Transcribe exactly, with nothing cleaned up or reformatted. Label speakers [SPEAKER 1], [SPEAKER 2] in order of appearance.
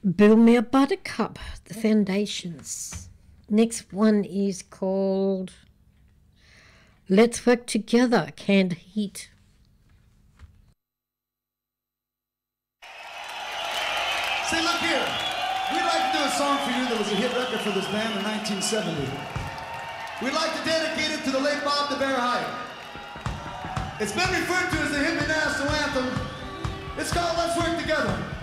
[SPEAKER 1] Build Me a Buttercup, The Foundations. Next one is called Let's Work Together, Canned Heat.
[SPEAKER 2] Say, look here. We'd like to do a song for you that was a hit record for this band in nineteen seventy. We'd like to dedicate it to the late Bob the Bear Hyde. It's been referred to as the hippie national anthem. It's called Let's Work Together.